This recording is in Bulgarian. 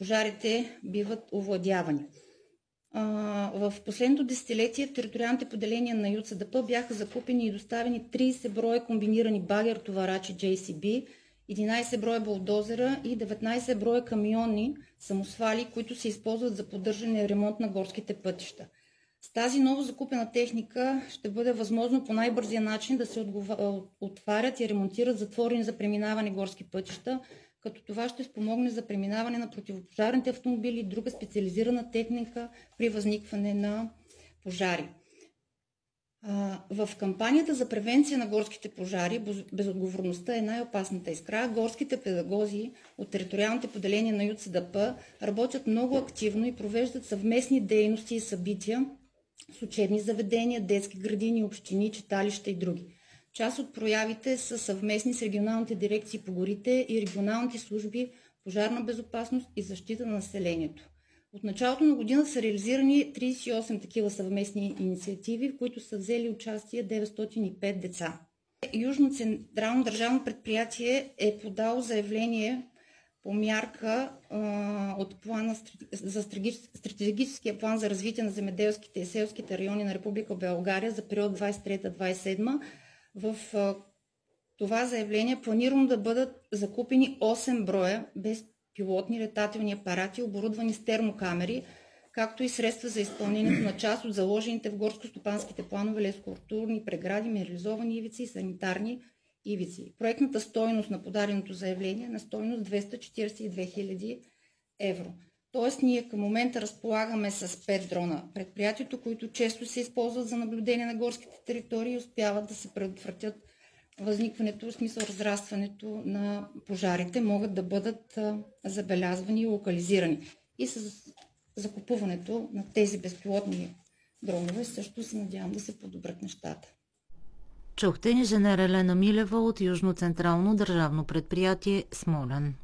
пожарите биват овладявани. В последното десетилетие в териториалните поделения на ЮЦДП бяха закупени и доставени 30 броя комбинирани багер-товарачи JCB, 11 броя булдозера и 19 броя камиони самосвали, които се използват за поддържане и ремонт на горските пътища. С тази ново закупена техника ще бъде възможно по най-бързия начин да се отварят и ремонтират затворени за преминаване горски пътища, като това ще спомогне за преминаване на противопожарните автомобили и друга специализирана техника при възникване на пожари. В кампанията за превенция на горските пожари "Безотговорността е най-опасната искра", горските педагози от териториалните поделения на ЮЦДП работят много активно и провеждат съвместни дейности и събития с учебни заведения, детски градини, общини, читалища и други. Част от проявите са съвместни с регионалните дирекции по горите и регионалните служби пожарна безопасност и защита на населението. От началото на година са реализирани 38 такива съвместни инициативи, в които са взели участие 905 деца. Южно централно държавно предприятие е подало заявление по мярка от плана за стратегическия план за развитие на земеделските и селските райони на Република България за период 23-27. В това заявление планирано да бъдат закупени 8 броя безпилотни летателни апарати, оборудвани с термокамери, както и средства за изпълнението на част от заложените в горско-стопанските планове лескултурни прегради, минерализовани ивици и санитарни ивици. Проектната стойност на подаденото заявление е на стойност 242 000 евро. Тоест ние към момента разполагаме с 5 дрона предприятието, които често се използват за наблюдение на горските територии и успяват да се предотвратят възникването, в смисъл разрастването на пожарите, могат да бъдат забелязвани и локализирани. И с закупуването на тези безпилотни дронове също се надявам да се подобрят нещата. Чухте инженер Елена Милева от Южно централно държавно предприятие Смолян.